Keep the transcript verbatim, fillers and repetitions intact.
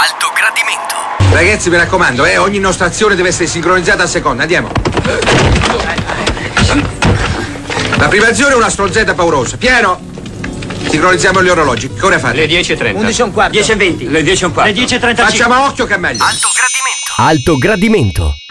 Alto gradimento. Ragazzi, mi raccomando, eh, ogni nostra azione deve essere sincronizzata a seconda. Andiamo. La prima azione è una strozzetta paurosa. Piano! Sincronizziamo gli orologi. Che ora fate? Le dieci e trenta. undici e un quarto. dieci e venti. Le dieci e un quarto. Le dieci e trentacinque. Facciamo occhio che è meglio. Alto gradimento. Alto gradimento.